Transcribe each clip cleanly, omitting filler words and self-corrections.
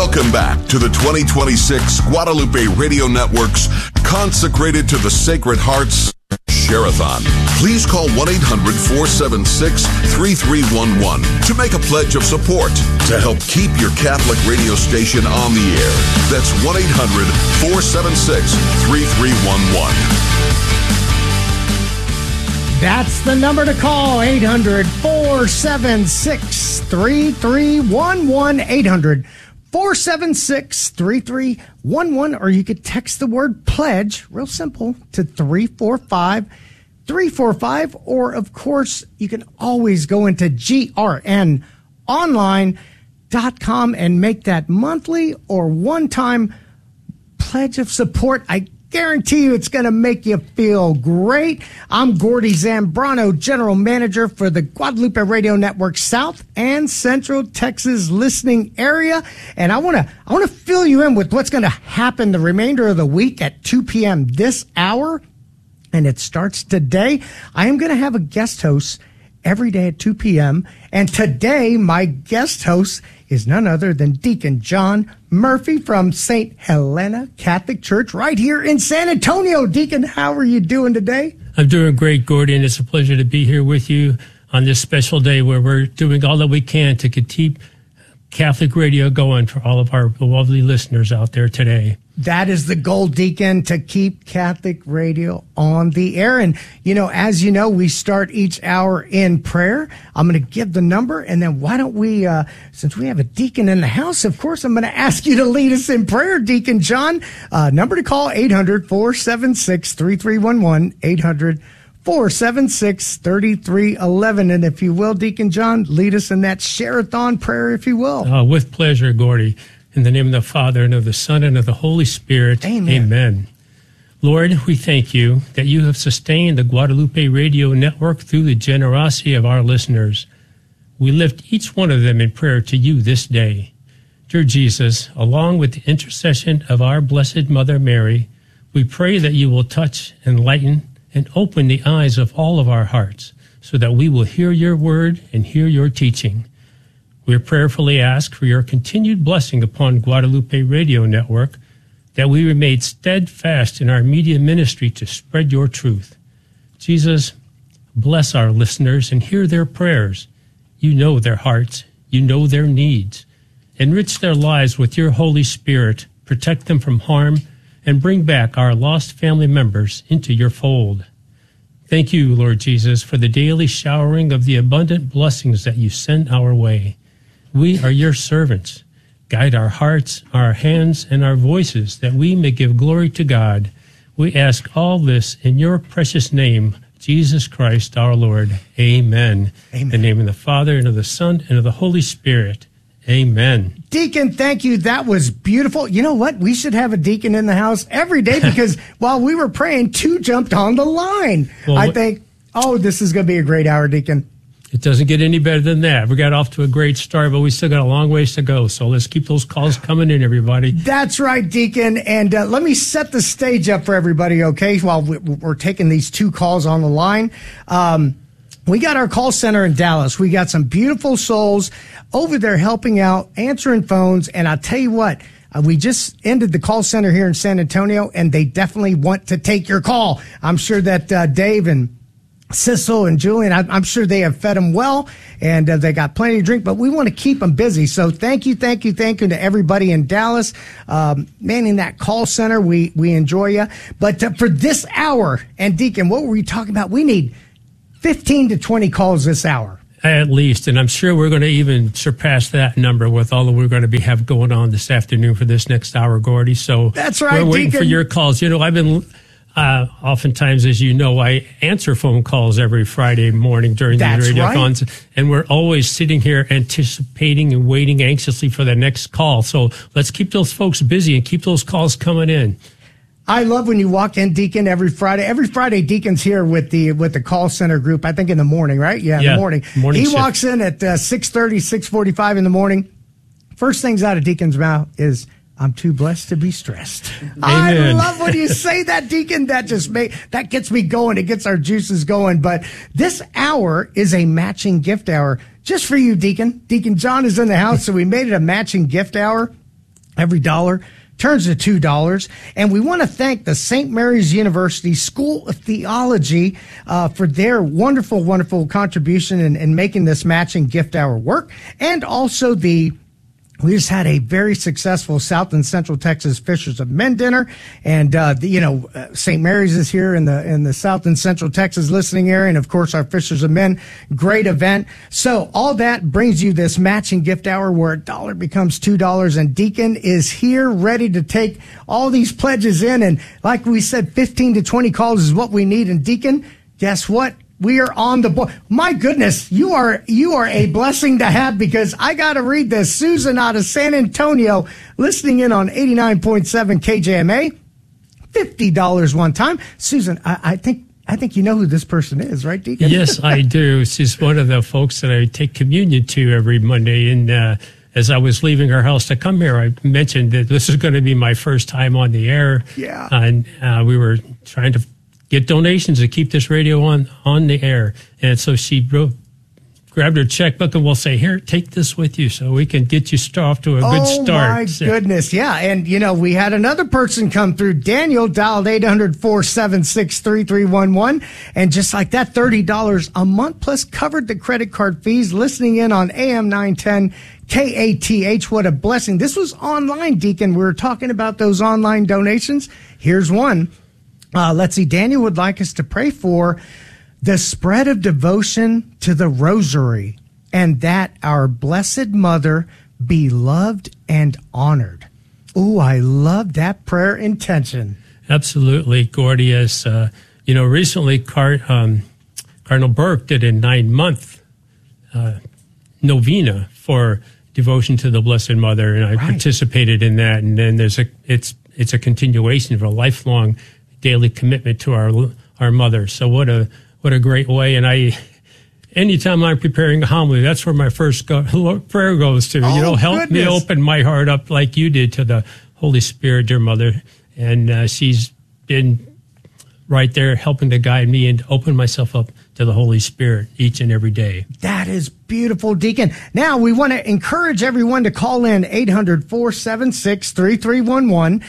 Welcome back to the 2026 Guadalupe Radio Network's Consecrated to the Sacred Hearts Share-a-thon. Please call 1-800-476-3311 to make a pledge of support to help keep your Catholic radio station on the air. That's 1-800-476-3311. That's the number to call, 800-476-3311, 800-476-3311, or you could text the word pledge, real simple, to 345-345, or of course, you can always go into grnonline.com and make that monthly or one-time pledge of support. I guarantee you it's going to make you feel great. I'm Gordy Zambrano, General Manager for the Guadalupe Radio Network South and Central Texas listening area. And I want to fill you in with what's going to happen the remainder of the week at 2 p.m. this hour. And it starts today. I am going to have a guest host every day at 2 p.m. And today, my guest host is none other than Deacon John Murphy from St. Helena Catholic Church right here in San Antonio. Deacon, how are you doing today? I'm doing great, Gordy, and it's a pleasure to be here with you on this special day where we're doing all that we can to keep Catholic radio going for all of our lovely listeners out there today. That is the goal, Deacon, to keep Catholic radio on the air. And, as you know, we start each hour in prayer. I'm going to give the number, and then why don't we, since we have a deacon in the house, of course, I'm going to ask you to lead us in prayer, Deacon John. Number to call, 800-476-3311, 800-476-3311. And if you will, Deacon John, lead us in that share-a-thon prayer, if you will. With pleasure, Gordy. In the name of the Father, and of the Son, and of the Holy Spirit. Amen. Amen. Lord, we thank you that you have sustained the Guadalupe Radio Network through the generosity of our listeners. We lift each one of them in prayer to you this day. Dear Jesus, along with the intercession of our Blessed Mother Mary, we pray that you will touch, enlighten, and open the eyes of all of our hearts so that we will hear your word and hear your teaching. We prayerfully ask for your continued blessing upon Guadalupe Radio Network, that we remain steadfast in our media ministry to spread your truth. Jesus, bless our listeners and hear their prayers. You know their hearts. You know their needs. Enrich their lives with your Holy Spirit. Protect them from harm and bring back our lost family members into your fold. Thank you, Lord Jesus, for the daily showering of the abundant blessings that you send our way. We are your servants. Guide our hearts, our hands, and our voices, that we may give glory to God. We ask all this in your precious name, Jesus Christ our Lord. Amen. Amen. In the name of the Father, and of the Son, and of the Holy Spirit. Amen. Deacon, thank you. That was beautiful. You know what? We should have a deacon in the house every day, because while we were praying, 2 jumped on the line. Well, I think, this is going to be a great hour, Deacon. It doesn't get any better than that. We got off to a great start, but we still got a long ways to go. So let's keep those calls coming in, everybody. That's right, Deacon. And let me set the stage up for everybody, okay, while we're taking these 2 calls on the line. We got our call center in Dallas. We got some beautiful souls over there helping out, answering phones. And I'll tell you what, we just ended the call center here in San Antonio, and they definitely want to take your call. I'm sure that Dave and Sissel and Julian, I'm sure they have fed them well, and they got plenty to drink, but we want to keep them busy. So thank you to everybody in Dallas, manning that call center. We enjoy you. But for this hour, and Deacon, what were we talking about? We need 15 to 20 calls this hour. At least, and I'm sure we're going to even surpass that number with all that we're going to have going on this afternoon for this next hour, Gordy. So that's right, we're waiting Deacon. for your calls. I've been... oftentimes, as you know, I answer phone calls every Friday morning during the radiothons, right. And we're always sitting here anticipating and waiting anxiously for the next call. So let's keep those folks busy and keep those calls coming in. I love when you walk in, Deacon, every Friday. Every Friday, Deacon's here with the call center group, I think in the morning, right? Yeah, in the morning. He shift. Walks in at 6:30, 6:45 in the morning. First things out of Deacon's mouth is, I'm too blessed to be stressed. Amen. I love when you say that, Deacon. That gets me going. It gets our juices going. But this hour is a matching gift hour just for you, Deacon. Deacon John is in the house, so we made it a matching gift hour. Every dollar turns to $2. And we want to thank the St. Mary's University School of Theology for their wonderful, wonderful contribution in making this matching gift hour work. And also we just had a very successful South and Central Texas Fishers of Men dinner, and St. Mary's is here in the South and Central Texas listening area, and of course our Fishers of Men, great event. So all that brings you this matching gift hour where $1 becomes $2, and Deacon is here ready to take all these pledges in, and like we said, 15 to 20 calls is what we need. And Deacon, guess what? We are on the board. My goodness, you are a blessing to have, because I got to read this. Susan out of San Antonio, listening in on 89.7 KJMA, $50 one time. Susan, I think you know who this person is, right, Deacon? Yes, I do. She's one of the folks that I take communion to every Monday. And as I was leaving her house to come here, I mentioned that this is going to be my first time on the air. Yeah. And we were trying to get donations to keep this radio on the air. And so she grabbed her checkbook and will say, here, take this with you so we can get you off to a good start. Oh, my goodness. Yeah. And, we had another person come through. Daniel dialed 800-476-3311. And just like that, $30 a month plus covered the credit card fees, listening in on AM 910 KATH. What a blessing. This was online, Deacon. We were talking about those online donations. Here's one. Let's see. Daniel would like us to pray for the spread of devotion to the rosary, and that our Blessed Mother be loved and honored. Ooh, I love that prayer intention. Absolutely, Gordius. Recently Cardinal Burke did a 9-month novena for devotion to the Blessed Mother, and I participated in that. And then it's a continuation of a lifelong daily commitment to our mother. So what a great way. And anytime I'm preparing a homily, that's where my first prayer goes to. Help me open my heart up like you did to the Holy Spirit, dear Mother. And she's been right there helping to guide me and open myself up to the Holy Spirit each and every day. That is beautiful, Deacon. Now, we want to encourage everyone to call in 800-476-3311,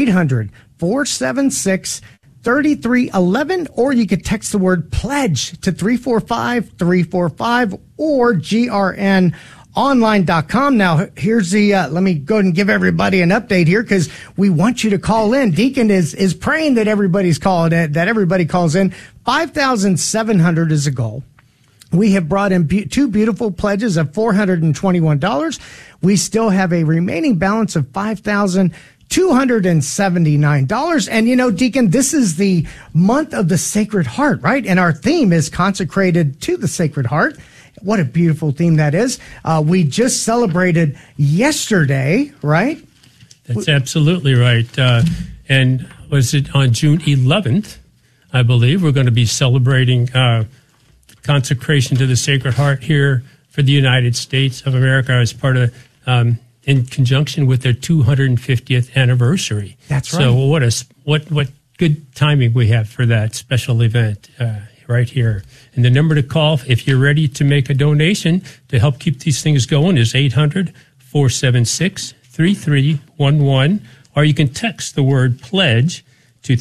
800-476-3311, or you could text the word pledge to 345-345 or grnonline.com. Now, here's the, let me go ahead and give everybody an update here, because we want you to call in. Deacon is praying that everybody calls in. 5,700 is a goal. We have brought in two beautiful pledges of $421. We still have a remaining balance of $5,279. And, Deacon, this is the month of the Sacred Heart, right? And our theme is consecrated to the Sacred Heart. What a beautiful theme that is. We just celebrated yesterday, right? That's absolutely right. And was it on June 11th, I believe, we're going to be celebrating consecration to the Sacred Heart here for the United States of America as part of in conjunction with their 250th anniversary. That's right. So what good timing we have for that special event right here. And the number to call if you're ready to make a donation to help keep these things going is 800-476-3311, or you can text the word pledge to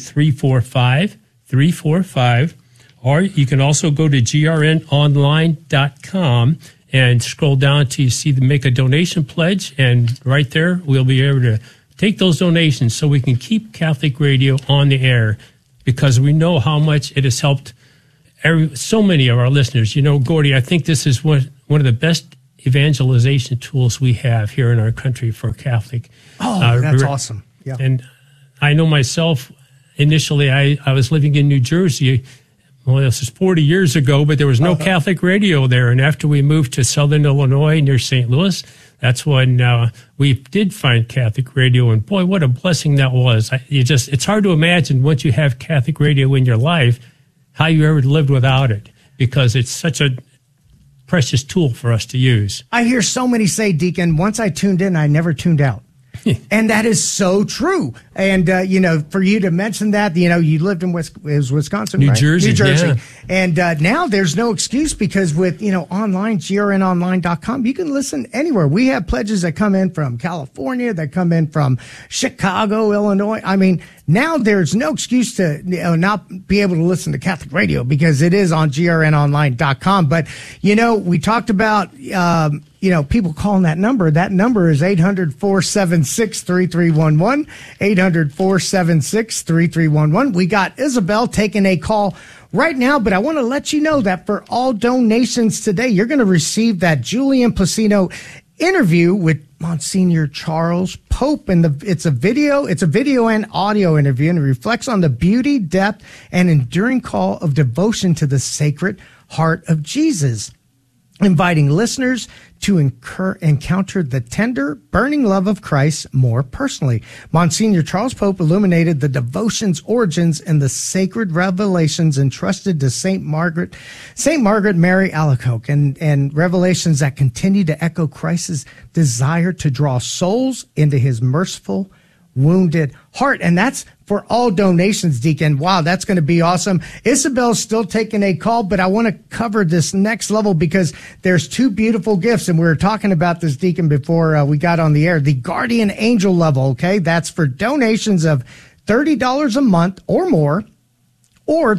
345-345, or you can also go to grnonline.com and scroll down till you see the make a donation pledge, and right there we'll be able to take those donations so we can keep Catholic Radio on the air, because we know how much it has helped so many of our listeners. Gordy, I think this is one of the best evangelization tools we have here in our country for Catholic. Oh, that's awesome. Yeah. And I know myself, initially I was living in New Jersey. Well, this is 40 years ago, but there was no Catholic radio there. And after we moved to Southern Illinois near St. Louis, that's when we did find Catholic radio. And boy, what a blessing that was. It's hard to imagine once you have Catholic radio in your life, how you ever lived without it, because it's such a precious tool for us to use. I hear so many say, Deacon, once I tuned in, I never tuned out. And that is so true. And, for you to mention that, you lived in Wisconsin, New right? Jersey. New Jersey. Yeah. And now there's no excuse because with, online, grnonline.com, you can listen anywhere. We have pledges that come in from California, that come in from Chicago, Illinois. I mean, now there's no excuse to not be able to listen to Catholic radio because it is on grnonline.com. But, we talked about, people calling that number. That number is 800-476-3311, 800-476-3311. We got Isabel taking a call right now, but I want to let you know that for all donations today, you're going to receive that Julian Placino interview with Monsignor Charles Pope, and it's a video and audio interview, and it reflects on the beauty, depth, and enduring call of devotion to the Sacred Heart of Jesus, inviting listeners to encounter the tender, burning love of Christ more personally. Monsignor Charles Pope illuminated the devotion's origins and the sacred revelations entrusted to Saint Margaret Mary Alacoque, and revelations that continue to echo Christ's desire to draw souls into his merciful, wounded heart. And that's for all donations, Deacon. Wow, that's going to be awesome. Isabel's still taking a call, but I want to cover this next level because there's two beautiful gifts. And we were talking about this, Deacon, before we got on the air. The Guardian Angel level, okay? That's for donations of $30 a month or more, or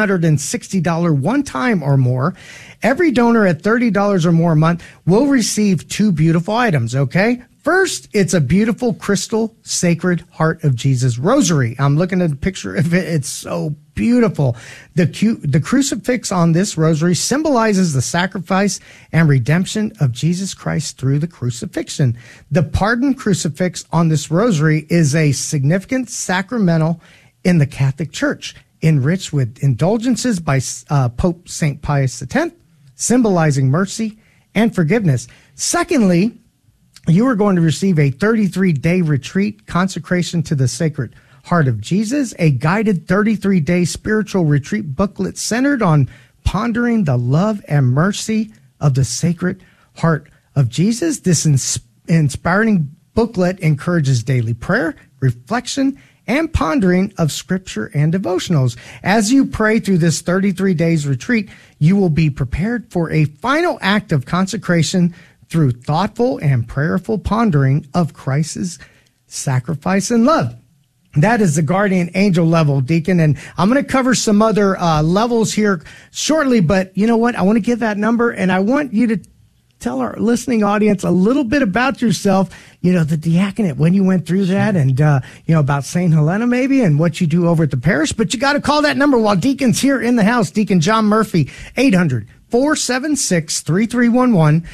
$360 one time or more. Every donor at $30 or more a month will receive two beautiful items, okay? First, it's a beautiful crystal Sacred Heart of Jesus rosary. I'm looking at a picture of it. It's so beautiful. The crucifix on this rosary symbolizes the sacrifice and redemption of Jesus Christ through the crucifixion. The pardon crucifix on this rosary is a significant sacramental in the Catholic Church, enriched with indulgences by Pope St. Pius X, symbolizing mercy and forgiveness. Secondly, you are going to receive a 33-day retreat, consecration to the Sacred Heart of Jesus, a guided 33-day spiritual retreat booklet centered on pondering the love and mercy of the Sacred Heart of Jesus. This inspiring booklet encourages daily prayer, reflection, and pondering of scripture and devotionals. As you pray through this 33 days retreat, you will be prepared for a final act of consecration through thoughtful and prayerful pondering of Christ's sacrifice and love. That is the Guardian Angel level, Deacon. And I'm going to cover some other levels here shortly, but you know what? I want to give that number, and I want you to tell our listening audience a little bit about yourself, the diaconate, when you went through that, and, about St. Helena maybe, and what you do over at the parish. But you got to call that number while Deacon's here in the house. Deacon John Murphy, 800-476-3311,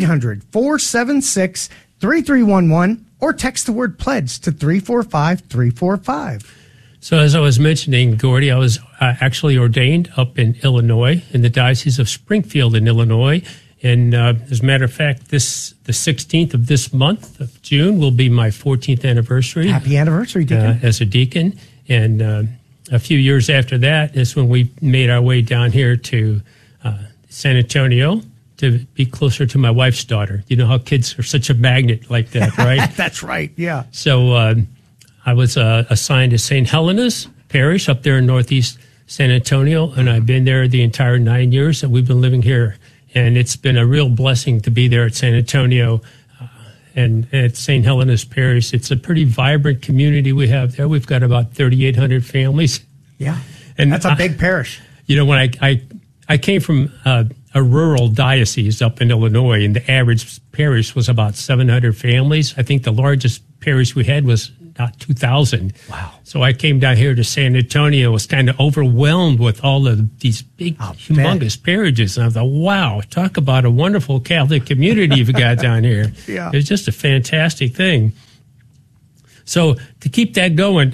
800-476-3311, or text the word pledge to 345-345. So as I was mentioning, Gordy, I was actually ordained up in Illinois, in the Diocese of Springfield in Illinois. And as a matter of fact, the 16th of this month of June will be my 14th anniversary. Happy anniversary, Deacon. As a deacon. And a few years after that is when we made our way down here to San Antonio to be closer to my wife's daughter. You know how kids are such a magnet like that, right? That's right, yeah. So I was assigned to St. Helena's Parish up there in northeast San Antonio, and I've been there the entire 9 years that we've been living here. And it's been a real blessing to be there at San Antonio and at St. Helena's Parish. It's a pretty vibrant community we have there. We've got about 3,800 families. Yeah, and that's a big parish. When I came from a rural diocese up in Illinois, and the average parish was about 700 families. I think the largest parish we had was about 2,000. Wow. So I came down here to San Antonio, was kind of overwhelmed with all of these big, humongous parishes. And I thought, wow, talk about a wonderful Catholic community you've got down here. Yeah. It's just a fantastic thing. So to keep that going,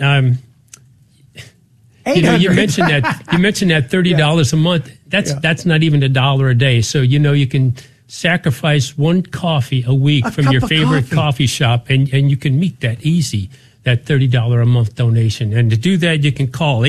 you mentioned that $30 a month. That's not even $1 a day. So you can sacrifice one coffee a week from your favorite coffee shop, and you can meet that easy, that $30 a month donation. And to do that, you can call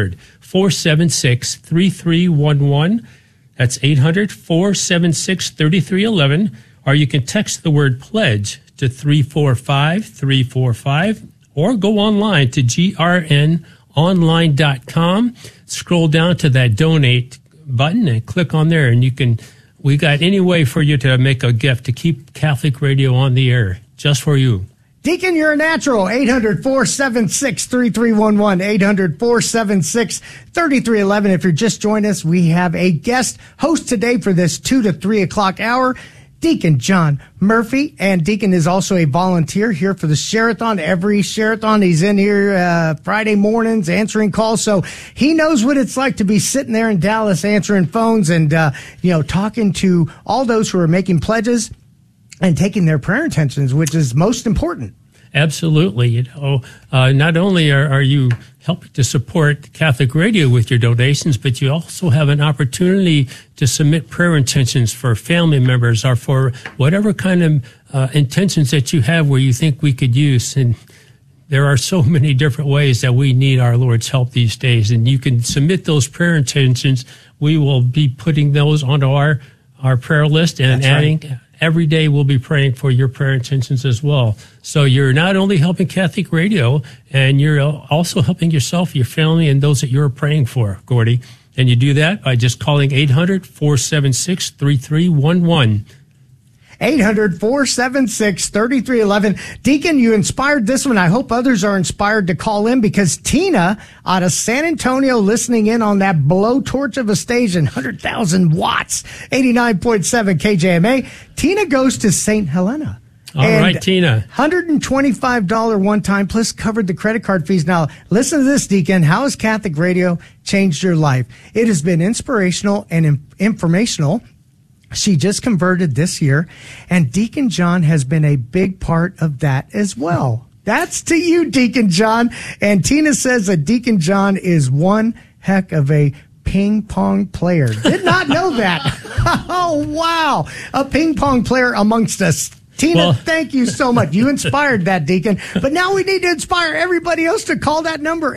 800-476-3311. That's 800-476-3311. Or you can text the word pledge to 345-345, or go online to grnonline.com. Scroll down to that donate button and click on there, and we got any way for you to make a gift to keep Catholic Radio on the air, just for you. Deacon, you're a natural. 800-476-3311. 800-476-3311. If you're just joining us, we have a guest host today for this 2 to 3 o'clock hour, Deacon John Murphy. And Deacon is also a volunteer here for the Share-a-thon. Every Share-a-thon, he's in here Friday mornings answering calls. So he knows what it's like to be sitting there in Dallas answering phones and, talking to all those who are making pledges and taking their prayer intentions, which is most important. Absolutely. Not only are you helping to support Catholic Radio with your donations, but you also have an opportunity to submit prayer intentions for family members or for whatever kind of intentions that you have where you think we could use. And there are so many different ways that we need our Lord's help these days. And you can submit those prayer intentions. We will be putting those onto our prayer list and adding. Right. Every day we'll be praying for your prayer intentions as well. So you're not only helping Catholic Radio, and you're also helping yourself, your family, and those that you're praying for, Gordy. And you do that by just calling 800-476-3311. 800-476-3311. Deacon, you inspired this one. I hope others are inspired to call in, because Tina out of San Antonio listening in on that blowtorch of a station, 100,000 watts, 89.7 KJMA. Tina goes to St. Helena. All right, Tina. $125 one time, plus covered the credit card fees. Now, listen to this, Deacon. How has Catholic Radio changed your life? It has been inspirational and informational. She just converted this year, and Deacon John has been a big part of that as well. That's to you, Deacon John. And Tina says that Deacon John is one heck of a ping pong player. Did not know that. Oh, wow. A ping pong player amongst us. Tina, thank you so much. You inspired that, Deacon. But now we need to inspire everybody else to call that number,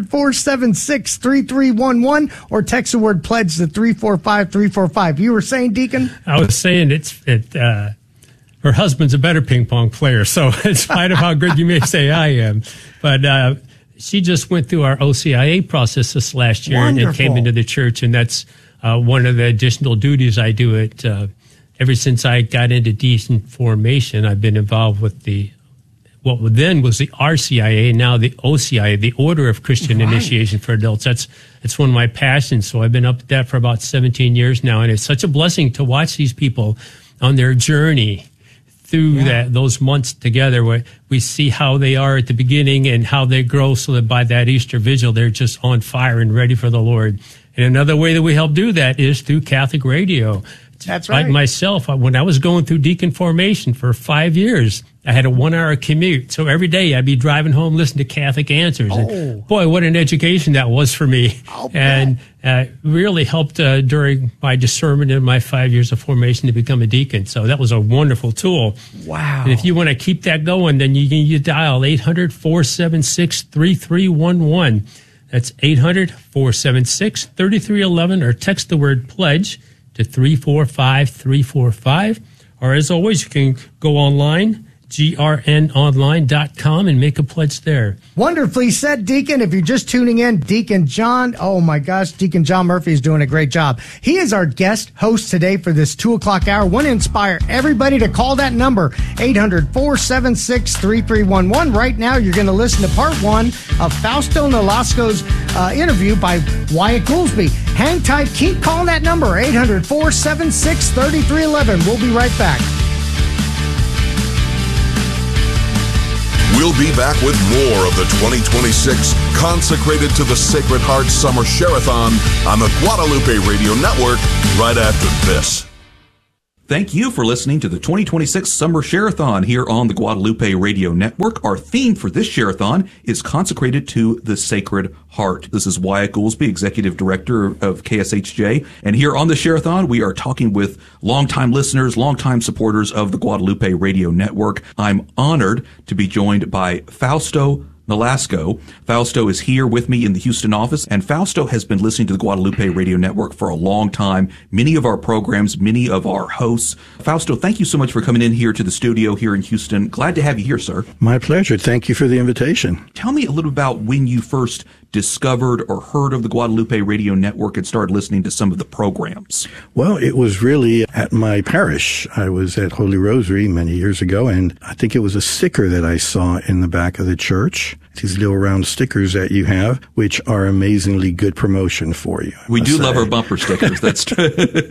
800-476-3311, or text the word pledge to 345-345. You were saying, Deacon? I was saying her husband's a better ping pong player, so in spite of how good you may say I am. But she just went through our OCIA process this last year and came into the church, and that's one of the additional duties I do ever since I got into decent formation. I've been involved with what then was the RCIA, now the OCIA, the Order of Christian Initiation for Adults. It's one of my passions. So I've been up at that for about 17 years now, and it's such a blessing to watch these people on their journey through those months together, where we see how they are at the beginning and how they grow, so that by that Easter Vigil they're just on fire and ready for the Lord. And another way that we help do that is through Catholic Radio. That's right. Like myself, when I was going through deacon formation for 5 years, I had a 1-hour commute. So every day I'd be driving home, listening to Catholic Answers. Oh. And boy, what an education that was for me. And really helped during my discernment in my 5 years of formation to become a deacon. So that was a wonderful tool. Wow. And if you want to keep that going, then you dial 800-476-3311. That's 800-476-3311, or text the word pledge to 345-345. Or as always, you can go online, grnonline.com, and make a pledge there. Wonderfully said, Deacon. If you're just tuning in, Deacon John, oh my gosh, Deacon John Murphy is doing a great job. He is our guest host today for this 2 o'clock hour. Want to inspire everybody to call that number, 800-476-3311. Right now, you're going to listen to part 1 of Fausto Nolasco's interview by Wyatt Goolsby. Hang tight, keep calling that number, 800-476-3311. We'll be right back. We'll be back with more of the 2026 Consecrated to the Sacred Heart Summer Share-a-thon on the Guadalupe Radio Network right after this. Thank you for listening to the 2026 Summer Share-a-thon here on the Guadalupe Radio Network. Our theme for this Share-a-thon is Consecrated to the Sacred Heart. This is Wyatt Goolsby, Executive Director of KSHJ. And here on the Share-a-thon, we are talking with longtime listeners, longtime supporters of the Guadalupe Radio Network. I'm honored to be joined by Fausto Nolasco. Fausto is here with me in the Houston office, and Fausto has been listening to the Guadalupe Radio Network for a long time. Many of our programs, many of our hosts. Fausto, thank you so much for coming in here to the studio here in Houston. Glad to have you here, sir. My pleasure. Thank you for the invitation. Tell me a little about when you first discovered or heard of the Guadalupe Radio Network and started listening to some of the programs. Well, it was really at my parish. I was at Holy Rosary many years ago, and I think it was a sticker that I saw in the back of the church. These little round stickers that you have, which are amazingly good promotion for you. We do love our bumper stickers. That's true.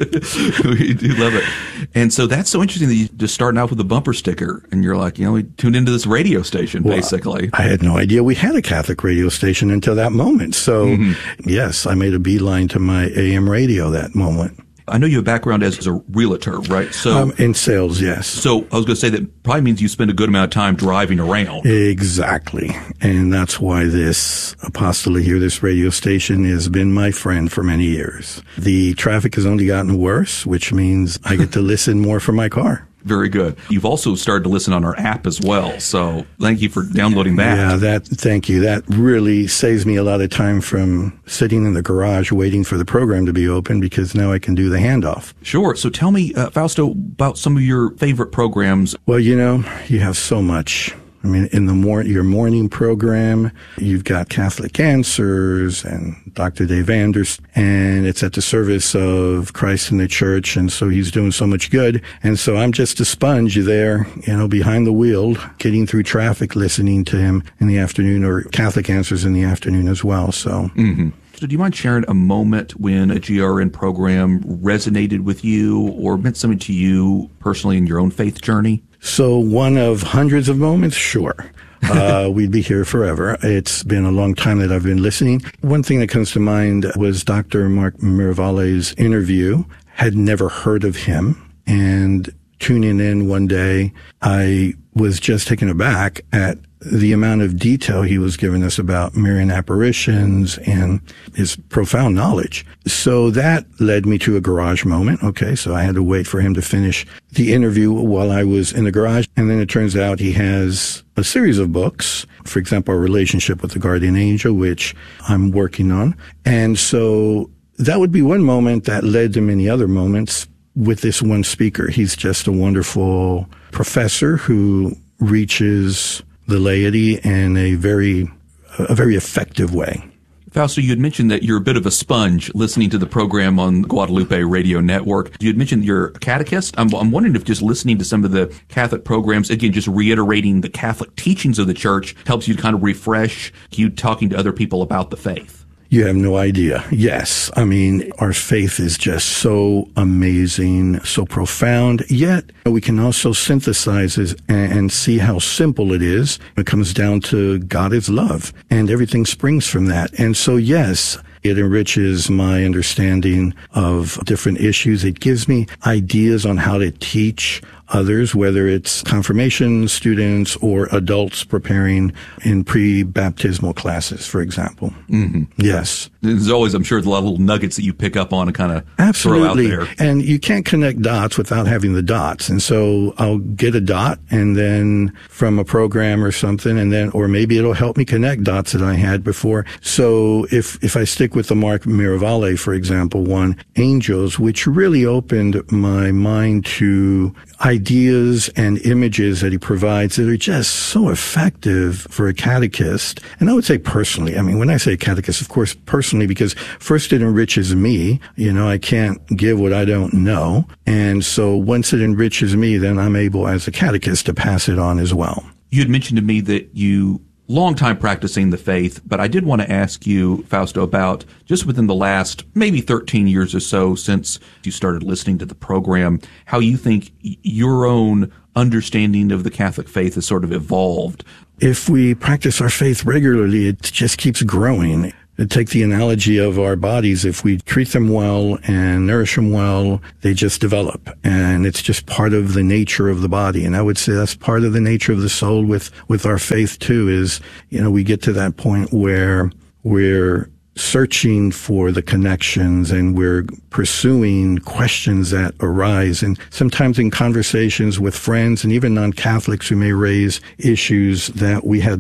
We do love it. And so that's so interesting that you just starting out with a bumper sticker and you're like, we tuned into this radio station, basically. I had no idea we had a Catholic radio station until that moment. So, yes, I made a beeline to my AM radio that moment. I know you have a background as a realtor, right? So in sales, yes. So I was going to say that probably means you spend a good amount of time driving around. Exactly. And that's why this apostolate here, this radio station, has been my friend for many years. The traffic has only gotten worse, which means I get to listen more from my car. Very good. You've also started to listen on our app as well. So thank you for downloading that. Yeah, thank you. That really saves me a lot of time from sitting in the garage waiting for the program to be open, because now I can do the handoff. Sure. So tell me, Fausto, about some of your favorite programs. Well, you have so much. I mean, in your morning program, you've got Catholic Answers and Dr. Dave Anders, and it's at the service of Christ in the church, and so he's doing so much good. And so I'm just a sponge there, behind the wheel, getting through traffic, listening to him in the afternoon, or Catholic Answers in the afternoon as well. So. Mm-hmm. So do you mind sharing a moment when a GRN program resonated with you or meant something to you personally in your own faith journey? So one of hundreds of moments? Sure. We'd be here forever. It's been a long time that I've been listening. One thing that comes to mind was Dr. Mark Miravalle's interview. Had never heard of him, and tuning in one day, I was just taken aback at the amount of detail he was giving us about Marian apparitions and his profound knowledge. So that led me to a garage moment. Okay, so I had to wait for him to finish the interview while I was in the garage. And then it turns out he has a series of books, for example, A Relationship with the Guardian Angel, which I'm working on. And so that would be one moment that led to many other moments with this one speaker. He's just a wonderful professor who reaches the laity in a very effective way. Fausto, you had mentioned that you're a bit of a sponge listening to the program on Guadalupe Radio Network. You had mentioned you're a catechist. I'm wondering if just listening to some of the Catholic programs, again, just reiterating the Catholic teachings of the church, helps you to kind of refresh you talking to other people about the faith. You have no idea. Yes. I mean, our faith is just so amazing, so profound, yet we can also synthesize it and see how simple it is. It comes down to God is love, and everything springs from that. And so, yes, it enriches my understanding of different issues. It gives me ideas on how to teach others, whether it's confirmation students or adults preparing in pre-baptismal classes, for example. Mm-hmm. Yes. There's always, I'm sure, a lot of little nuggets that you pick up on and kind of throw out there. And you can't connect dots without having the dots. And so I'll get a dot and then from a program or something, and then, or maybe it'll help me connect dots that I had before. So if I stick with the Mark Miravalle, for example, one, Angels, which really opened my mind to ideas and images that he provides that are just so effective for a catechist. And I would say personally, I mean, when I say catechist, of course, personally, because first it enriches me. I can't give what I don't know. And so once it enriches me, then I'm able as a catechist to pass it on as well. You had mentioned to me that you long time practicing the faith, but I did want to ask you, Fausto, about just within the last maybe 13 years or so since you started listening to the program, how you think your own understanding of the Catholic faith has sort of evolved. If we practice our faith regularly, it just keeps growing. Take the analogy of our bodies. If we treat them well and nourish them well, they just develop. And it's just part of the nature of the body. And I would say that's part of the nature of the soul with our faith too, is, we get to that point where we're searching for the connections and we're pursuing questions that arise. And sometimes in conversations with friends and even non-Catholics who may raise issues that we hadn't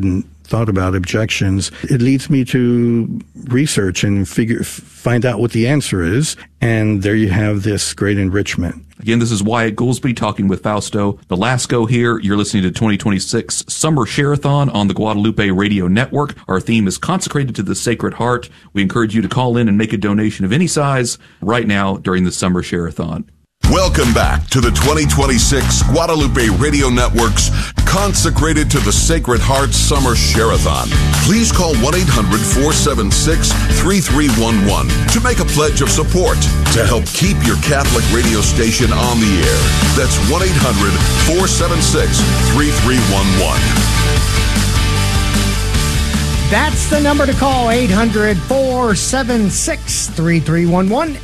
thought about objections, it leads me to research and find out what the answer is. And there you have this great enrichment. Again, this is Wyatt Goolsby talking with Fausto Velasco here. You're listening to 2026 Summer Share-a-thon on the Guadalupe Radio Network. Our theme is consecrated to the Sacred Heart. We encourage you to call in and make a donation of any size right now during the Summer Share-a-thon. Welcome back to the 2026 Guadalupe Radio Network's Consecrated to the Sacred Heart Summer Share-a-thon. Please call 1-800-476-3311 to make a pledge of support to help keep your Catholic radio station on the air. That's 1-800-476-3311. That's the number to call, 800-476-3311,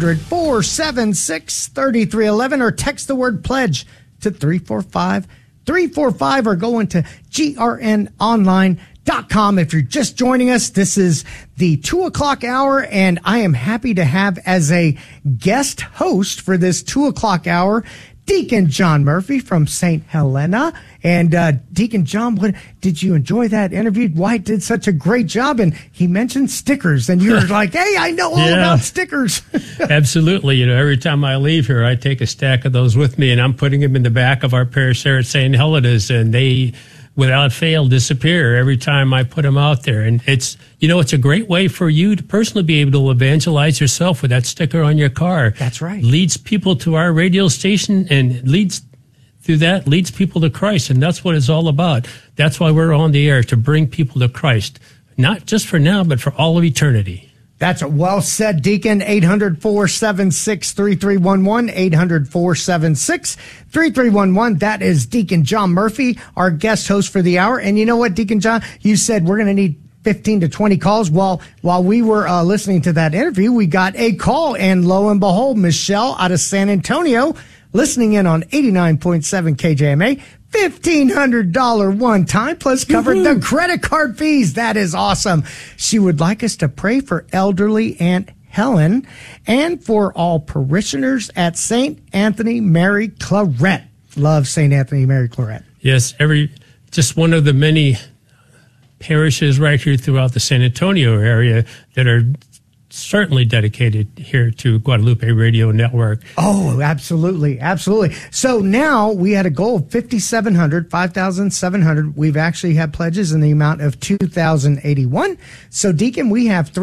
800-476-3311, or text the word pledge to 345-345, or go into grnonline.com. If you're just joining us, this is the 2 o'clock hour, and I am happy to have as a guest host for this 2 o'clock hour, Deacon John Murphy from St. Helena. And Deacon John, did you enjoy that interview? Wyatt did such a great job, and he mentioned stickers, and you were like, hey, I know all about stickers. Absolutely. You know, every time I leave here, I take a stack of those with me, and I'm putting them in the back of our parish there at St. Helena's, and they, without fail, disappear every time I put them out there. And it's, you know, it's a great way for you to personally be able to evangelize yourself with that sticker on your car. That's right. Leads people to our radio station, and leads people to Christ. And that's what it's all about. That's why we're on the air, to bring people to Christ, not just for now, but for all of eternity. That's well said, Deacon. 800-476-3311, 800-476-3311. That is Deacon John Murphy, our guest host for the hour. And you know what, Deacon John, you said we're going to need 15 to 20 calls. Well, while we were listening to that interview, we got a call, and lo and behold, Michelle out of San Antonio, listening in on 89.7 KJMA, $1,500 one time, plus covered the credit card fees. That is awesome. She would like us to pray for elderly Aunt Helen and for all parishioners at St. Anthony Mary Claret. Love St. Anthony Mary Claret. Yes, just one of the many parishes right here throughout the San Antonio area that are certainly dedicated here to Guadalupe Radio Network. Oh, absolutely. Absolutely. So now we had a goal of 5,700. We've actually had pledges in the amount of 2,081. So Deacon, we have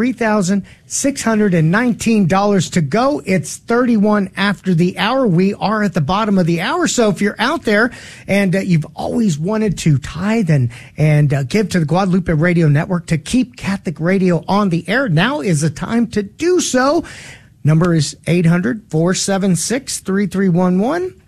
$3,619 to go. It's 31 after the hour. We are at the bottom of the hour. So if you're out there and you've always wanted to tithe and give to the Guadalupe Radio Network to keep Catholic radio on the air, now is the time to do so. Number is 800-476-3311,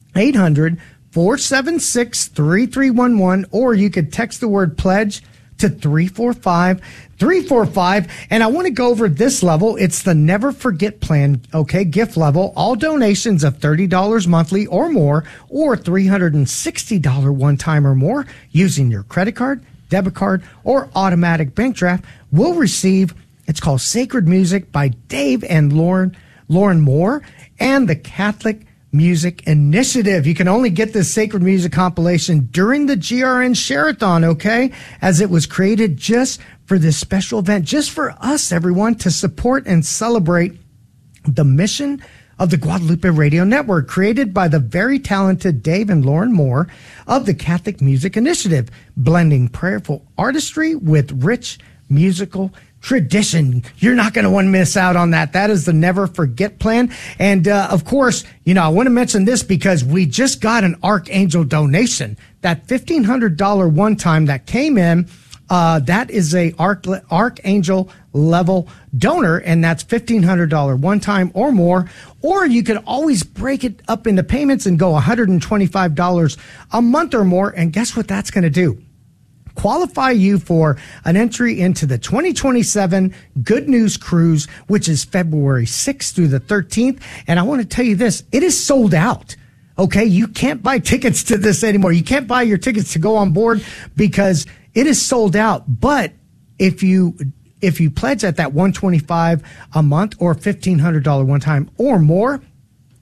800-476-3311, or you could text the word pledge to 345-345. And I want to go over this level. It's the Never Forget plan, okay, gift level. All donations of $30 monthly or more, or $360 one time or more, using your credit card, debit card, or automatic bank draft, will receive, it's called Sacred Music by Dave and Lauren Moore and the Catholic Music Initiative. You can only get this Sacred Music compilation during the GRN Share-a-thon, okay? As it was created just for this special event, just for us, everyone, to support and celebrate the mission of the Guadalupe Radio Network, created by the very talented Dave and Lauren Moore of the Catholic Music Initiative, blending prayerful artistry with rich musical tradition. You're not going to want to miss out on that. That is the Never Forget plan. And of course, you know, I want to mention this because we just got an Archangel donation. That $1,500 one time that came in, that is a Archangel level donor, and that's $1,500 one time or more. Or you could always break it up into payments and go $125 a month or more. And guess what that's going to do? Qualify you for an entry into the 2027 Good News Cruise, which is February 6th through the 13th. And I want to tell you this, it is sold out. Okay, you can't buy tickets to this anymore. You can't buy your tickets to go on board because it is sold out. But if you pledge at that $125 a month or $1,500 one time or more,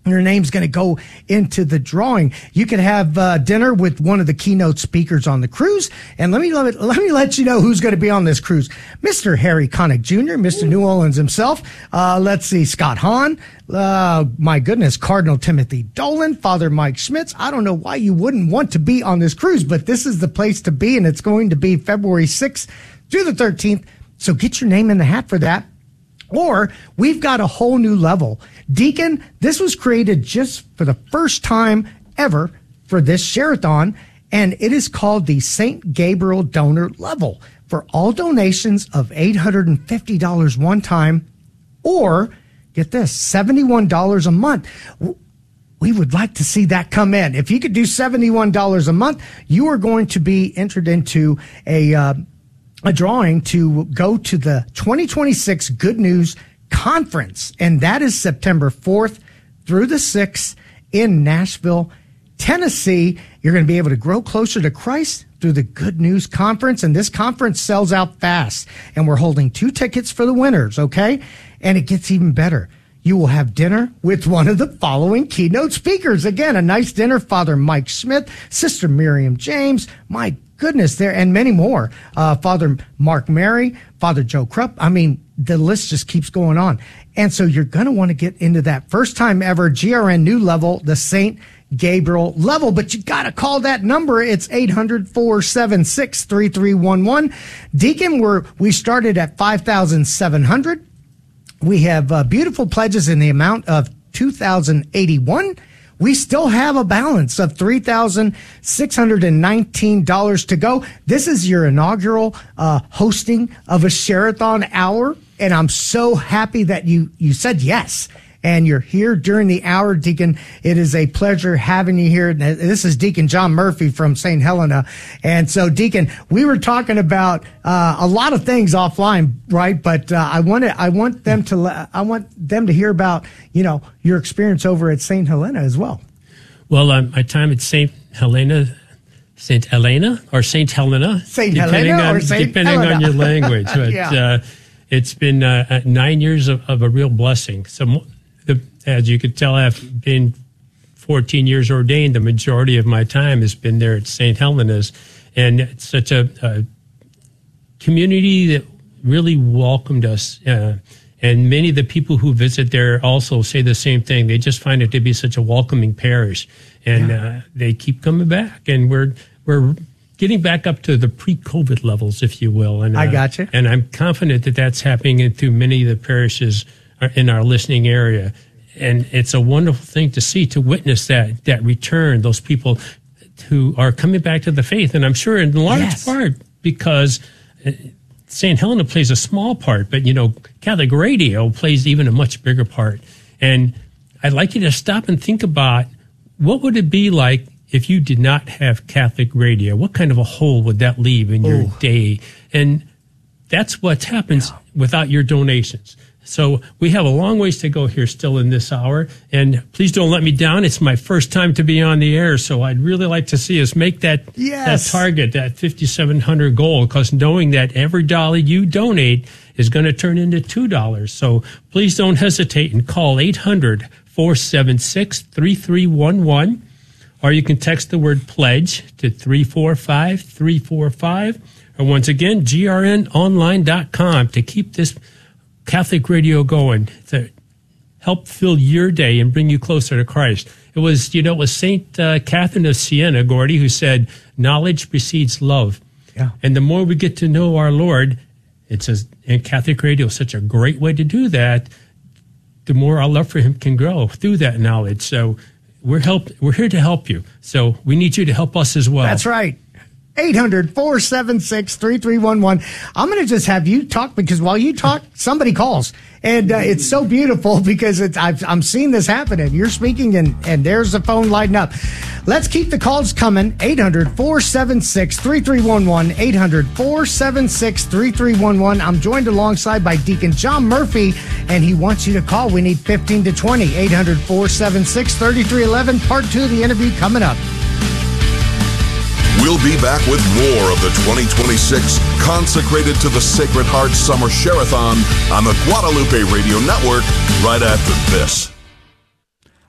your name's going to go into the drawing. You could have dinner with one of the keynote speakers on the cruise. And let me let you know who's going to be on this cruise. Mr. Harry Connick Jr., Mr. New Orleans himself. Let's see, Scott Hahn. My goodness, Cardinal Timothy Dolan, Father Mike Schmitz. I don't know why you wouldn't want to be on this cruise, but this is the place to be, and it's going to be February 6th through the 13th. So get your name in the hat for that. Or we've got a whole new level. Deacon, this was created just for the first time ever for this Share-a-thon, and it is called the St. Gabriel Donor Level for all donations of $850 one time, or, get this, $71 a month. We would like to see that come in. If you could do $71 a month, you are going to be entered into a drawing to go to the 2026 Good News Conference, and that is September 4th through the 6th in Nashville, Tennessee. You're going to be able to grow closer to Christ through the Good News Conference, and this conference sells out fast, and we're holding 2 tickets for the winners, okay? And it gets even better. You will have dinner with one of the following keynote speakers. Again, a nice dinner, Father Mike Smith, Sister Miriam James, my goodness, there, and many more. Father Mark Mary, Father Joe Krupp. I mean, the list just keeps going on. And so you're going to want to get into that first time ever GRN new level, the St. Gabriel level, but you got to call that number. It's 800-476-3311. Deacon, we started at 5,700. We have beautiful pledges in the amount of 2,081. We still have a balance of $3,619 to go. This is your inaugural hosting of a Share-a-thon hour, and I'm so happy that you said yes. And you're here during the hour, Deacon. It is a pleasure having you here. This is Deacon John Murphy from St. Helena. And so, Deacon, we were talking about a lot of things offline, right? But I want them to hear about, your experience over at St. Helena as well. Well, my time at St. Helena, depending on your language. But yeah. It's been 9 years of a real blessing. So, as you could tell, I've been 14 years ordained. The majority of my time has been there at St. Helena's. And it's such a community that really welcomed us. And many of the people who visit there also say the same thing. They just find it to be such a welcoming parish. And they keep coming back. And we're getting back up to the pre-COVID levels, if you will. And I got you. And I'm confident that that's happening through many of the parishes in our listening area. And it's a wonderful thing to see, to witness that return, those people who are coming back to the faith. And I'm sure in large part because St. Helena plays a small part, but, Catholic radio plays even a much bigger part. And I'd like you to stop and think about, what would it be like if you did not have Catholic radio? What kind of a hole would that leave in your day? And that's what happens without your donations. So we have a long ways to go here still in this hour. And please don't let me down. It's my first time to be on the air. So I'd really like to see us make that target, that 5,700 goal, because knowing that every dollar you donate is going to turn into $2. So please don't hesitate and call 800-476-3311. Or you can text the word pledge to 345-345. Or once again, grnonline.com to keep this Catholic radio going, to help fill your day and bring you closer to Christ. It was St. Catherine of Siena, Gordy, who said, knowledge precedes love. Yeah. And the more we get to know our Lord, and Catholic radio is such a great way to do that, the more our love for him can grow through that knowledge. So we're here to help you. So we need you to help us as well. That's right. 800-476-3311. I'm going to just have you talk, because while you talk, somebody calls. And it's so beautiful because I'm seeing this happening. You're speaking and there's the phone lighting up. Let's keep the calls coming. 800-476-3311. 800-476-3311. I'm joined alongside by Deacon John Murphy, and he wants you to call. We need 15 to 20. 800-476-3311. Part 2 of the interview coming up. We'll be back with more of the 2026 Consecrated to the Sacred Heart Summer Share-a-thon on the Guadalupe Radio Network right after this.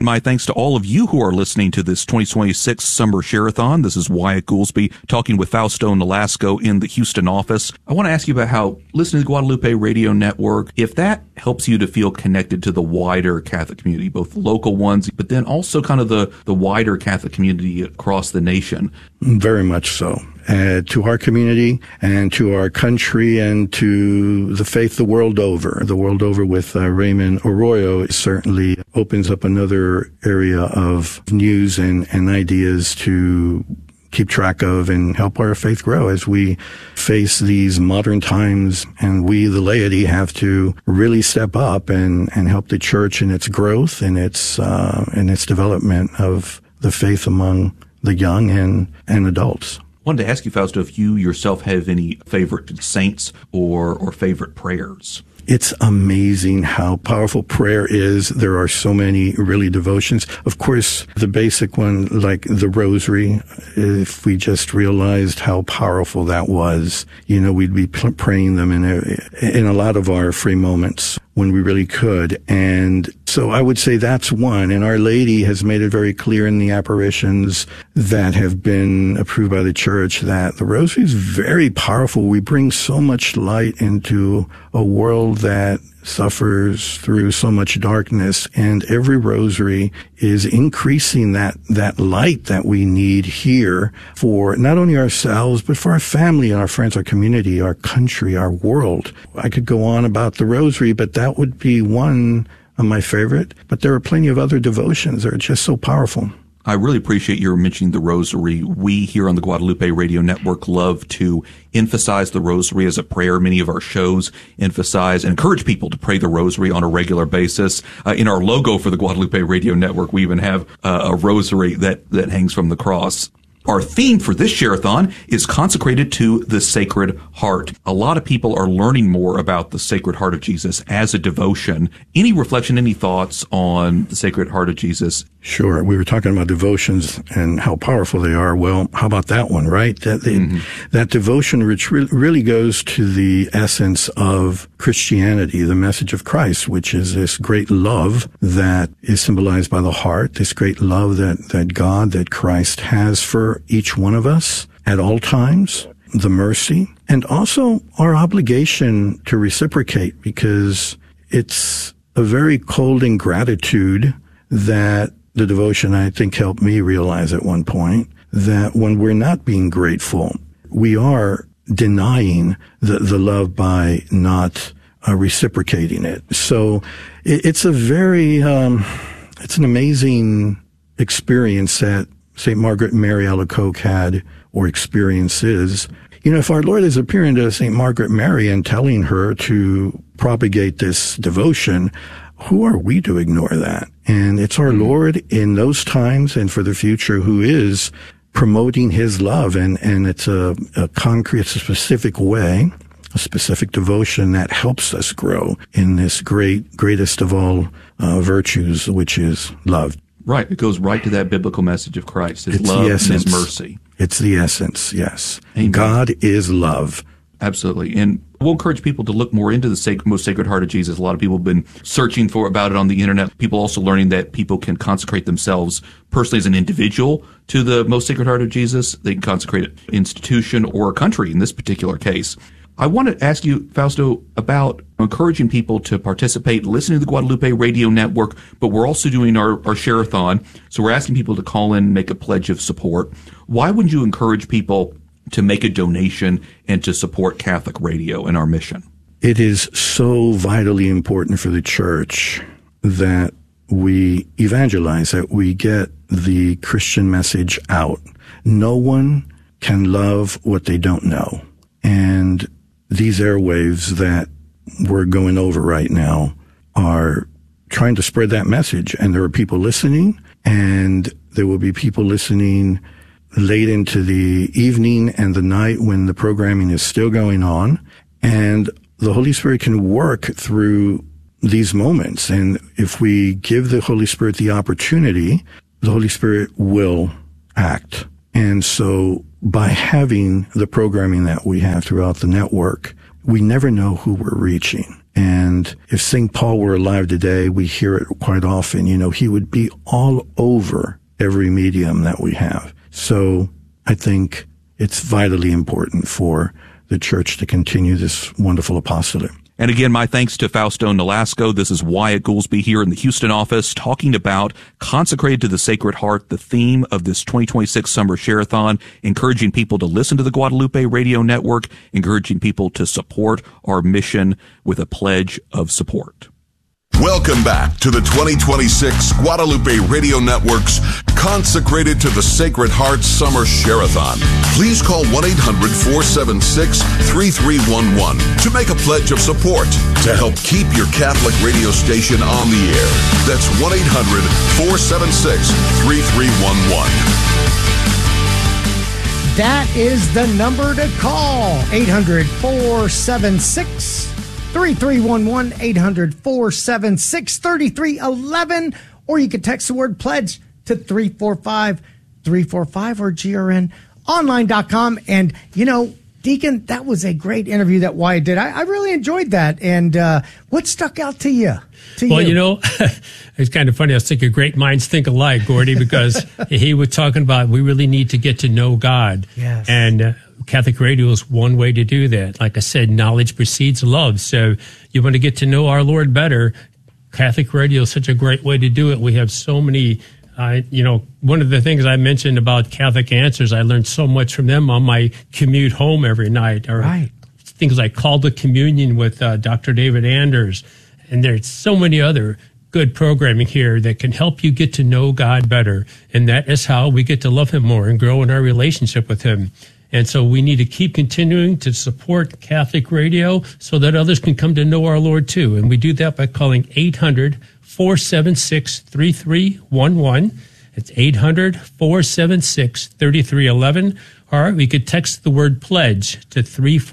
My thanks to all of you who are listening to this 2026 Summer Share-a-thon. This is Wyatt Goolsby talking with Fausto Nolasco in the Houston office. I want to ask you about how listening to the Guadalupe Radio Network, if that helps you to feel connected to the wider Catholic community, both local ones, but then also kind of the wider Catholic community across the nation. Very much so. To our community and to our country and to the faith the world over. The world over with Raymond Arroyo certainly opens up another area of news and ideas to keep track of and help our faith grow as we face these modern times, and we, the laity, have to really step up and help the church in its growth and its development of the faith among the young and adults. I wanted to ask you, Fausto, if you yourself have any favorite saints or favorite prayers. It's amazing how powerful prayer is. There are so many really devotions. Of course, the basic one, like the rosary, if we just realized how powerful that was, we'd be praying them in a lot of our free moments when we really could. And so I would say that's one. And Our Lady has made it very clear in the apparitions that have been approved by the Church that the rosary is very powerful. We bring so much light into a world that suffers through so much darkness, and every rosary is increasing that light that we need here for not only ourselves, but for our family and our friends, our community, our country, our world. I could go on about the rosary, but that would be one of my favorite. But there are plenty of other devotions that are just so powerful. I really appreciate your mentioning the rosary. We here on the Guadalupe Radio Network love to emphasize the rosary as a prayer. Many of our shows emphasize and encourage people to pray the rosary on a regular basis. In our logo for the Guadalupe Radio Network, we even have a rosary that hangs from the cross. Our theme for this Share-a-thon is consecrated to the Sacred Heart. A lot of people are learning more about the Sacred Heart of Jesus as a devotion. Any reflection, any thoughts on the Sacred Heart of Jesus? Sure. We were talking about devotions and how powerful they are. Well, how about that one, right? That devotion which really goes to the essence of Christianity, the message of Christ, which is this great love that is symbolized by the heart, this great love that God, that Christ has for each one of us at all times, the mercy, and also our obligation to reciprocate, because it's a very cold ingratitude that the devotion, I think, helped me realize at one point, that when we're not being grateful, we are denying the love by not reciprocating it. So it's a very, it's an amazing experience that St. Margaret Mary Alacoque had, or experiences. If our Lord is appearing to St. Margaret Mary and telling her to propagate this devotion, who are we to ignore that? And it's our Lord in those times and for the future who is promoting his love. And it's a concrete, it's a specific way, a specific devotion that helps us grow in this greatest of all virtues, which is love. Right. It goes right to that biblical message of Christ, his love and his mercy. It's the essence, yes. Amen. God is love. Absolutely. And we'll encourage people to look more into the most Sacred Heart of Jesus. A lot of people have been searching about it on the internet. People also learning that people can consecrate themselves personally as an individual to the most Sacred Heart of Jesus. They can consecrate an institution or a country in this particular case. I want to ask you, Fausto, about encouraging people to participate, listening to the Guadalupe Radio Network, but we're also doing our Share-a-thon. So we're asking people to call in, make a pledge of support. Why wouldn't you encourage people to make a donation and to support Catholic radio and our mission? It is so vitally important for the Church that we evangelize, that we get the Christian message out. No one can love what they don't know. And these airwaves that we're going over right now are trying to spread that message. And there are people listening, and there will be people listening late into the evening and the night when the programming is still going on. And the Holy Spirit can work through these moments. And if we give the Holy Spirit the opportunity, the Holy Spirit will act. And so by having the programming that we have throughout the network, we never know who we're reaching. And if St. Paul were alive today, we hear it quite often, he would be all over every medium that we have. So I think it's vitally important for the church to continue this wonderful apostolate. And again, my thanks to Fausto Nolasco. This is Wyatt Goolsby here in the Houston office talking about Consecrated to the Sacred Heart, the theme of this 2026 Summer Share-a-thon, encouraging people to listen to the Guadalupe Radio Network, encouraging people to support our mission with a pledge of support. Welcome back to the 2026 Guadalupe Radio Network's Consecrated to the Sacred Heart Summer Share-a-thon. Please call 1-800-476-3311 to make a pledge of support to help keep your Catholic radio station on the air. That's 1-800-476-3311. That is the number to call. 800-476-3311. 800-476-3311, or you can text the word pledge to 345-345 or grnonline.com. And, Deacon, that was a great interview that Wyatt did. I really enjoyed that. And what stuck out to you? It's kind of funny. I was thinking great minds think alike, Gordy, because he was talking about we really need to get to know God. Yes. And Catholic Radio is one way to do that. Like I said, knowledge precedes love. So you want to get to know our Lord better. Catholic Radio is such a great way to do it. We have so many, one of the things I mentioned about Catholic Answers, I learned so much from them on my commute home every night. Or right. Things like Call to Communion with Dr. David Anders. And there's so many other good programming here that can help you get to know God better. And that is how we get to love him more and grow in our relationship with him. And so we need to keep continuing to support Catholic Radio so that others can come to know our Lord too. And we do that by calling 800-476-3311. It's 800-476-3311. Or we could text the word pledge to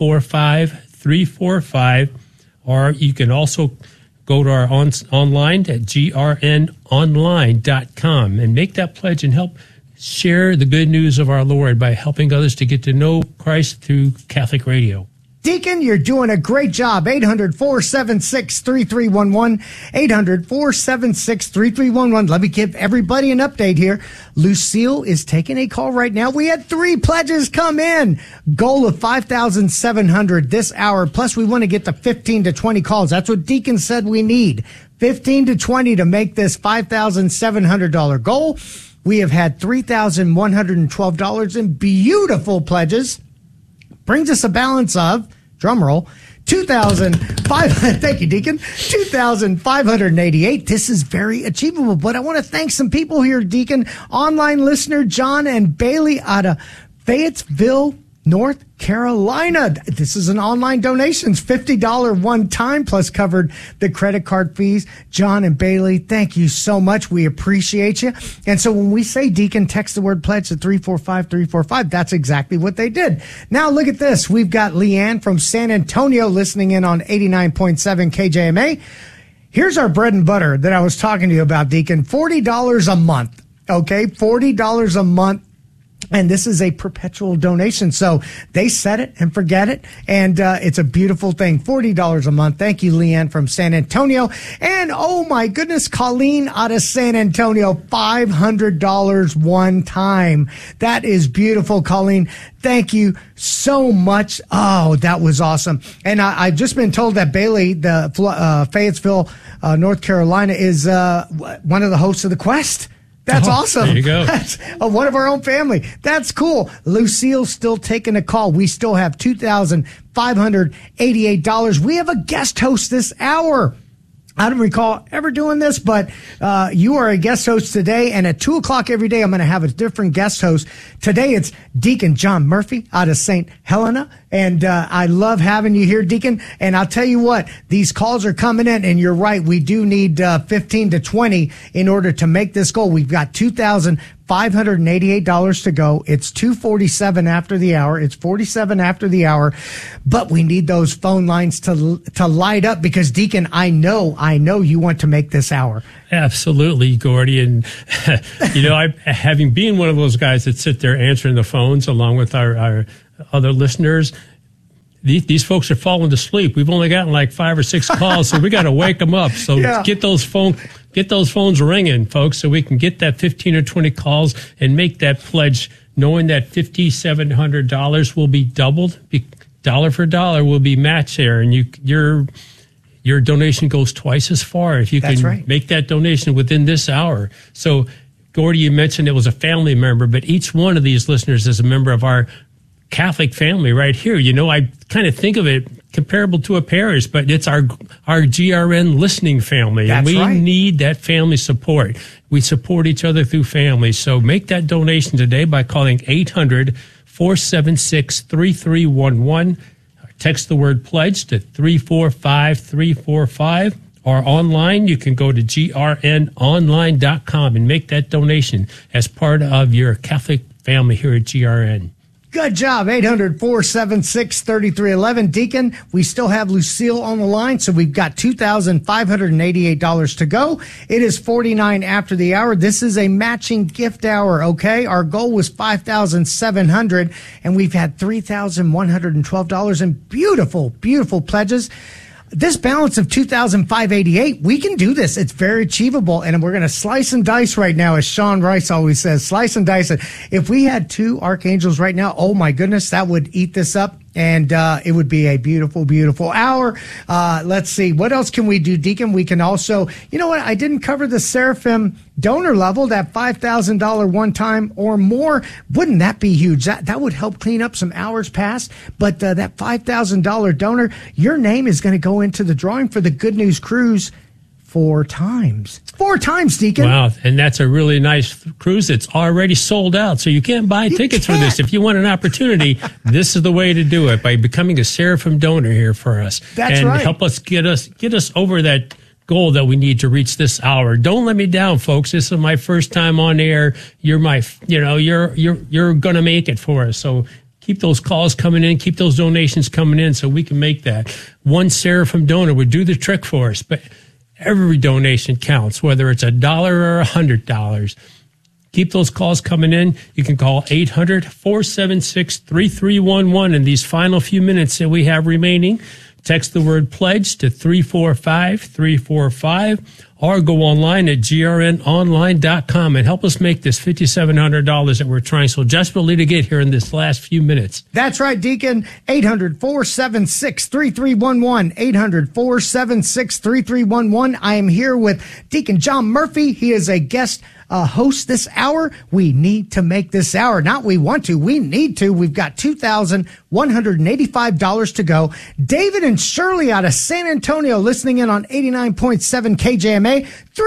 345-345. Or you can also go to our online at grnonline.com and make that pledge and help share the good news of our Lord by helping others to get to know Christ through Catholic Radio. Deacon, you're doing a great job. 800-476-3311. 800-476-3311. Let me give everybody an update here. Lucille is taking a call right now. We had 3 pledges come in. Goal of 5,700 this hour. Plus, we want to get to 15 to 20 calls. That's what Deacon said we need. 15 to 20 to make this $5,700 goal. We have had $3,112 in beautiful pledges. Brings us a balance of, drumroll, $2,500. Thank you, Deacon. $2,588. This is very achievable, but I want to thank some people here, Deacon. Online listener John and Bailey out of Fayetteville, North Carolina. This is an online donations, $50 one time, plus covered the credit card fees. John and Bailey, thank you so much. We appreciate you. And so when we say Deacon, text the word pledge to 345-345. That's exactly what they did. Now look at this. We've got Leanne from San Antonio listening in on 89.7 KJMA. Here's our bread and butter that I was talking to you about, Deacon. $40 a month. Okay, $40 a month. And this is a perpetual donation. So they set it and forget it. And it's a beautiful thing. $40 a month. Thank you, Leanne from San Antonio. And oh my goodness, Colleen out of San Antonio, $500 one time. That is beautiful, Colleen. Thank you so much. Oh, that was awesome. And I've just been told that Bailey, the Fayetteville, North Carolina, is one of the hosts of The Quest. That's awesome. There you go. That's one of our own family. That's cool. Lucille's still taking a call. We still have $2,588. We have a guest host this hour. I don't recall ever doing this, but you are a guest host today, and at 2 o'clock every day, I'm going to have a different guest host. Today, it's Deacon John Murphy out of St. Helena, and I love having you here, Deacon. And I'll tell you what, these calls are coming in, and you're right, we do need 15 to 20 in order to make this goal. We've got $2,588 to go. It's 2:47 after the hour. It's 47 after the hour, but we need those phone lines to light up because, Deacon, I know you want to make this hour. Absolutely, Gordy. And, having been one of those guys that sit there answering the phones along with our other listeners, these folks are falling asleep. We've only gotten like 5 or 6 calls, so we got to wake them up. So get those phones ringing, folks, so we can get that 15 or 20 calls and make that pledge, knowing that $5,700 will be doubled, dollar for dollar will be matched there, and your donation goes twice as far if you can make that donation within this hour. So, Gordy, you mentioned it was a family member, but each one of these listeners is a member of our Catholic family right here. You know, I kind of think of it comparable to a parish, but it's our GRN listening family. That's and we right. need that family support. We support each other through families. So make that donation today by calling 800-476-3311. Text the word pledge to 345-345. Or online, you can go to grnonline.com and make that donation as part of your Catholic family here at GRN. Good job. 800-476-3311. Deacon, we still have Lucille on the line, so we've got $2,588 to go. It is 49 after the hour. This is a matching gift hour, okay? Our goal was $5,700, and we've had $3,112 in beautiful, beautiful pledges. This balance of $2,588, we can do this. It's very achievable, and we're going to slice and dice right now, as Sean Rice always says, slice and dice it. If we had 2 archangels right now, oh my goodness, that would eat this up, and it would be a beautiful, beautiful hour. Let's see. What else can we do, Deacon? We can also, you know what? I didn't cover the Seraphim donor level, that $5,000 one time or more. Wouldn't that be huge? That would help clean up some hours past. But that $5,000 donor, your name is going to go into the drawing for the Good News Cruise 4 times. 4 times, Deacon. Wow, and that's a really nice cruise. It's already sold out, so you can't buy tickets for this. If you want an opportunity, this is the way to do it, by becoming a Seraphim donor here for us. That's right. And help us get us over that goal that we need to reach this hour. Don't let me down, folks. This is my first time on air. You're going to make it for us. So keep those calls coming in, keep those donations coming in so we can make that. One Seraphim donor would do the trick for us, but every donation counts, whether it's $1 or $100. Keep those calls coming in. You can call 800-476-3311 in these final few minutes that we have remaining. Text the word pledge to 345-345 or go online at grnonline.com and help us make this $5,700 that we're trying so desperately to get here in this last few minutes. That's right, Deacon. 800-476-3311. 800-476-3311. I am here with Deacon John Murphy. He is a guest host this hour. We need to make this hour. Not we want to, we need to. We've got $2,185 to go. David and Shirley out of San Antonio listening in on 89.7 KJMA.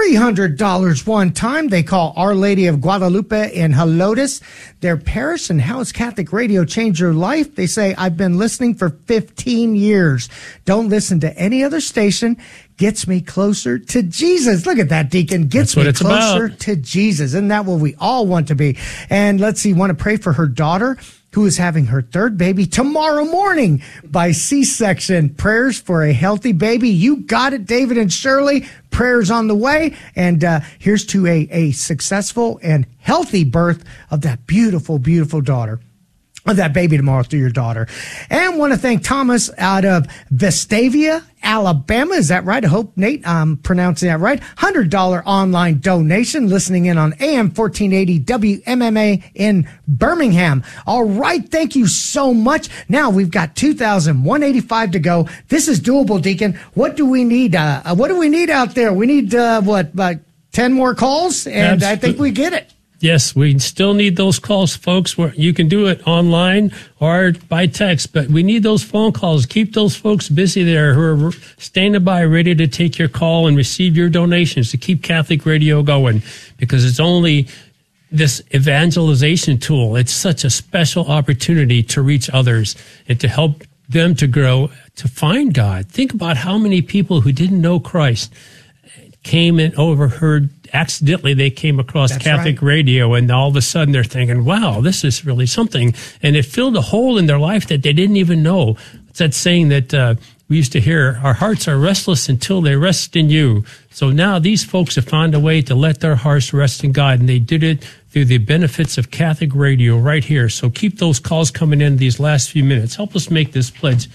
$300 one time. They call Our Lady of Guadalupe in Helotes their parish. And how has Catholic radio changed your life? They say, I've been listening for 15 years. Don't listen to any other station. Gets me closer to Jesus. Look at that, Deacon. Gets me closer to Jesus. Isn't that what we all want to be? And let's see, want to pray for her daughter, who is having her 3rd baby tomorrow morning by C-section. Prayers for a healthy baby. You got it, David and Shirley. Prayers on the way. And here's to a successful and healthy birth of that beautiful, beautiful daughter. Of that baby tomorrow through your daughter. And want to thank Thomas out of Vestavia, Alabama. Is that right? I hope, Nate, I'm pronouncing that right. $100 online donation, listening in on AM 1480 WMMA in Birmingham. All right. Thank you so much. Now we've got $2,185 to go. This is doable, Deacon. What do we need? What do we need out there? We need, 10 more calls? And I think we get it. Yes, we still need those calls, folks. You can do it online or by text, but we need those phone calls. Keep those folks busy there who are standing by, ready to take your call and receive your donations to keep Catholic radio going, because it's only this evangelization tool. It's such a special opportunity to reach others and to help them to grow, to find God. Think about how many people who didn't know Christ came and overheard. Accidentally, they came across Catholic radio, and all of a sudden they're thinking, wow, this is really something. And it filled a hole in their life that they didn't even know. It's that saying that we used to hear, our hearts are restless until they rest in you. So now these folks have found a way to let their hearts rest in God, and they did it through the benefits of Catholic radio right here. So keep those calls coming in these last few minutes. Help us make this pledge